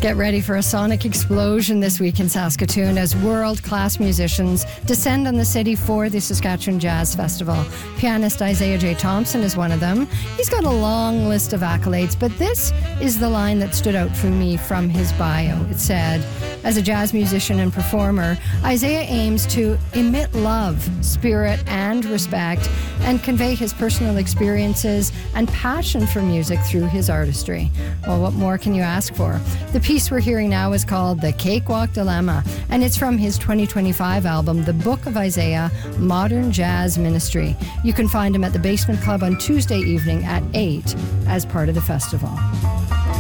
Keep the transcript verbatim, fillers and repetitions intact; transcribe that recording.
Get ready for a sonic explosion this week in Saskatoon as world-class musicians descend on the city for the Saskatchewan Jazz Festival. Pianist Isaiah J. Thompson is one of them. He's got a long list of accolades, but this is the line that stood out for me from his bio. It said, as a jazz musician and performer, Isaiah aims to emit love, spirit, and respect, and convey his personal experiences and passion for music through his artistry. Well, what more can you ask for? The piece we're hearing now is called The Cakewalk Dilemma, and it's from his twenty twenty-five album, The Book of Isaiah, Modern Jazz Ministry. You can find him at the Basement Club on Tuesday evening at eight as part of the festival.